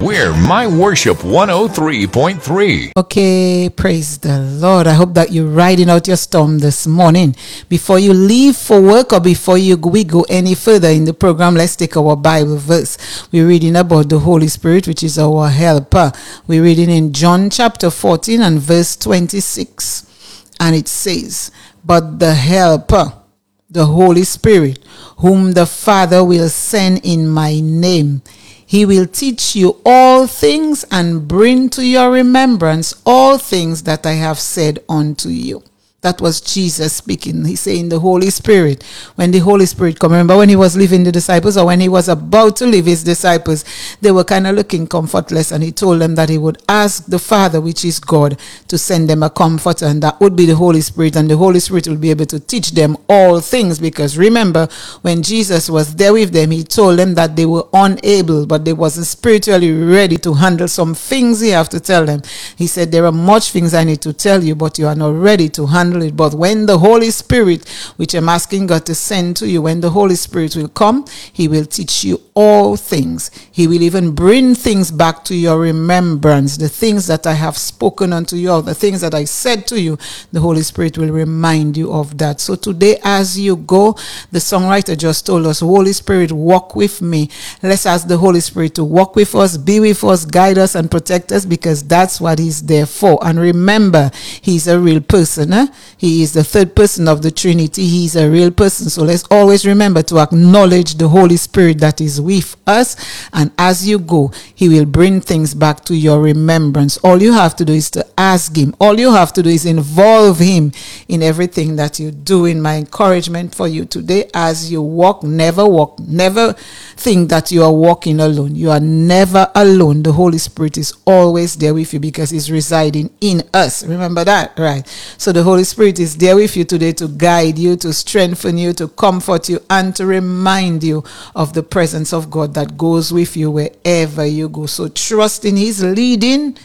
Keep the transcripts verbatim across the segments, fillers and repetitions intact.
We're My Worship one oh three point three. Okay, praise the Lord. I hope that you're riding out your storm this morning. Before you leave for work or before you go, we go any further in the program, let's take our Bible verse. We're reading about the Holy Spirit, which is our helper. We're reading in John chapter fourteen and verse twenty-six. And it says, "But the helper, the Holy Spirit, whom the Father will send in my name, he will teach you all things and bring to your remembrance all things that I have said unto you." That was Jesus speaking. He's saying the Holy Spirit. When the Holy Spirit come, remember when he was leaving the disciples, or when he was about to leave his disciples, they were kind of looking comfortless, and he told them that he would ask the Father, which is God, to send them a comforter, and that would be the Holy Spirit, and the Holy Spirit will be able to teach them all things. Because remember, when Jesus was there with them, he told them that they were unable, but they wasn't spiritually ready to handle some things he have to tell them. He said, there are much things I need to tell you, but you are not ready to handle it. But when the Holy Spirit, which I'm asking God to send to you, when the Holy Spirit will come, he will teach you all things. He will even bring things back to your remembrance. The things that I have spoken unto you, or the things that I said to you, the Holy Spirit will remind you of that. So today, as you go, the songwriter just told us, Holy Spirit, walk with me. Let's ask the Holy Spirit to walk with us, be with us, guide us, and protect us, because that's what he's there for. And remember, he's a real person. Eh? He is the third person of the Trinity. He's a real person. So let's always remember to acknowledge the Holy Spirit that is with us. And as you go, he will bring things back to your remembrance. All you have to do is to ask him. All you have to do is involve him in everything that you do. In my encouragement for you today, as you walk, never walk, never think that you are walking alone. You are never alone. The Holy Spirit is always there with you because he's residing in us. Remember that, right? So the Holy Spirit is there with you today to guide you, to strengthen you, to comfort you, and to remind you of the presence of God that goes with you wherever you go. So trust in his leading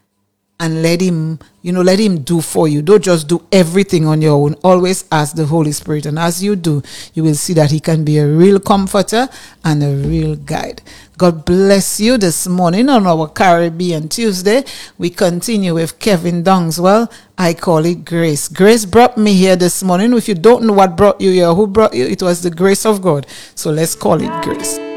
and let him, you know, let him do for you. Don't just do everything on your own. Always ask the Holy Spirit. And as you do, you will see that he can be a real comforter and a real guide. God bless you this morning on our Caribbean Tuesday. We continue with Kevin Dongswell. I call it grace. Grace brought me here this morning. If you don't know what brought you here, who brought you, it was the grace of God. So let's call it grace.